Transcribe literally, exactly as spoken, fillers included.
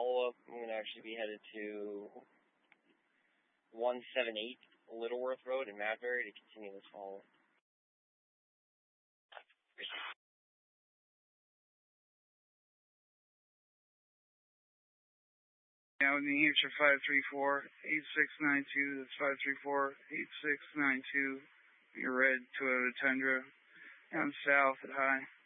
follow-up. I'm going to actually be headed to one seven eight Littleworth Road in Madbury to continue this follow-up. Now with New Hampshire five three four, eight six nine two, that's five three four, eight six nine two, your red Toyota Tundra, down south at high.